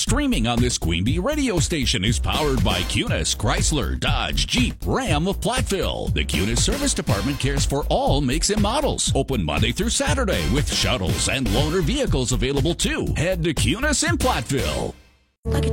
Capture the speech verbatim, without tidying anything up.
streaming on this Queen Bee radio station is powered by Cunis, Chrysler, Dodge, Jeep, Ram of Platteville. The Cunis Service Department cares for all makes and models. Open Monday through Saturday with shuttles and loaner vehicles available too. Head to Cunis in Platteville. Like a